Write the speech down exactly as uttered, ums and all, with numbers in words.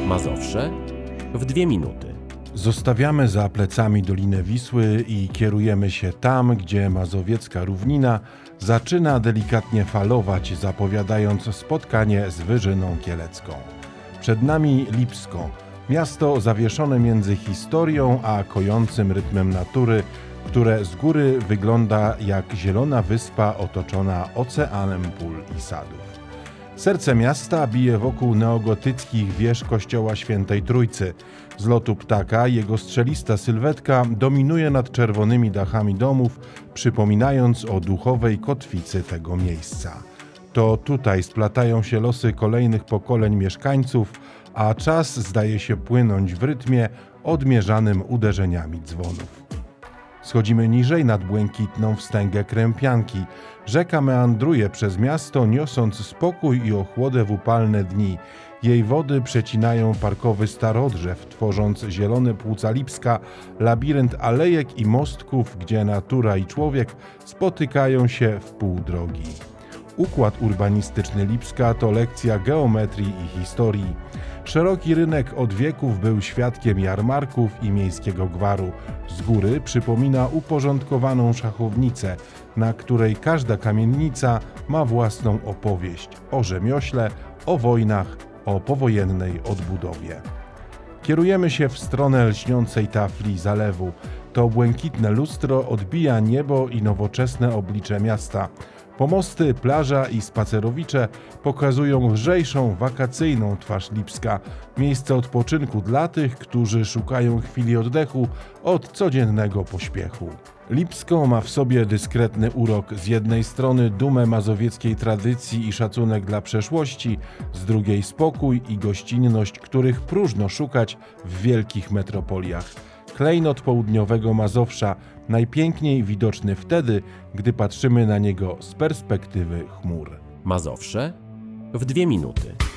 Mazowsze w dwie minuty. Zostawiamy za plecami Dolinę Wisły i kierujemy się tam, gdzie mazowiecka równina zaczyna delikatnie falować, zapowiadając spotkanie z Wyżyną Kielecką. Przed nami Lipsko, miasto zawieszone między historią a kojącym rytmem natury, które z góry wygląda jak zielona wyspa otoczona oceanem pól i sadów. Serce miasta bije wokół neogotyckich wież kościoła Świętej Trójcy. Z lotu ptaka jego strzelista sylwetka dominuje nad czerwonymi dachami domów, przypominając o duchowej kotwicy tego miejsca. To tutaj splatają się losy kolejnych pokoleń mieszkańców, a czas zdaje się płynąć w rytmie odmierzanym uderzeniami dzwonów. Schodzimy niżej nad błękitną wstęgę Krępianki. Rzeka meandruje przez miasto, niosąc spokój i ochłodę w upalne dni. Jej wody przecinają parkowy starodrzew, tworząc zielone płuca Lipska, labirynt alejek i mostków, gdzie natura i człowiek spotykają się w pół drogi. Układ urbanistyczny Lipska to lekcja geometrii i historii. Szeroki rynek od wieków był świadkiem jarmarków i miejskiego gwaru. Z góry przypomina uporządkowaną szachownicę, na której każda kamienica ma własną opowieść o rzemiośle, o wojnach, o powojennej odbudowie. Kierujemy się w stronę lśniącej tafli zalewu. To błękitne lustro odbija niebo i nowoczesne oblicze miasta. Pomosty, plaża i spacerowicze pokazują lżejszą, wakacyjną twarz Lipska, miejsce odpoczynku dla tych, którzy szukają chwili oddechu od codziennego pośpiechu. Lipsko ma w sobie dyskretny urok, z jednej strony dumę mazowieckiej tradycji i szacunek dla przeszłości, z drugiej spokój i gościnność, których próżno szukać w wielkich metropoliach. Klejnot południowego Mazowsza, najpiękniej widoczny wtedy, gdy patrzymy na niego z perspektywy chmur. Mazowsze w dwie minuty.